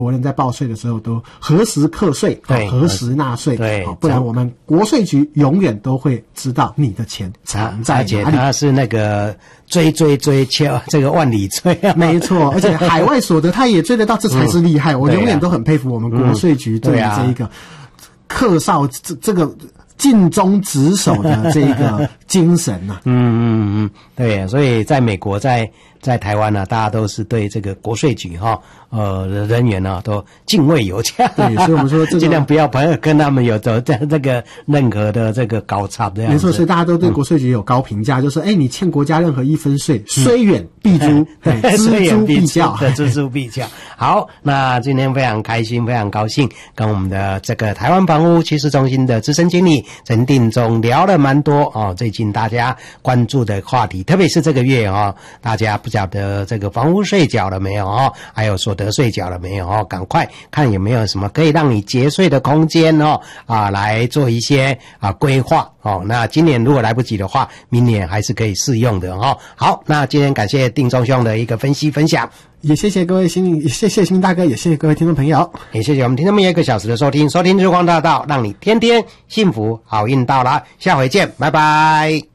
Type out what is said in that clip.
国人在报税的时候都核实课税， 对， 核实纳税， 对， 不然我们国税局永远都会知道你的钱藏在哪里。 而且他是那个追求这个万里追啊， 没错，而且海外所得他也追得到，这才是厉害。我永远都很佩服我们国税局对于这一个客少这个尽忠职守的这一个精神啊。 对，所以在美国在台湾呢，大家都是对这个国税局人员呢都敬畏有加。 对，所以我们说尽量不要跟他们有这个任何的这个高差这样子。 没错，所以大家都对国税局有高评价，就是你欠国家任何1分税，虽远必诛，锱铢必较， 锱铢必较。好，那今天非常开心，非常高兴，跟我们的这个台湾房屋趋势中心的资深经理陈定中聊了蛮多最近大家关注的话题，特别是这个月大家不晓得这个房屋税缴了没有还有所得税缴了没有赶快看有没有什么可以让你节税的空间来做一些规划那今年如果来不及的话，明年还是可以适用的好，那今天感谢定中兄的一个分析分享， 也谢谢各位谢谢新大哥，也谢谢各位听众朋友， 也谢谢我们听众朋友1个小时的收听日光大道，让你天天幸福好运到了，下回见，拜拜。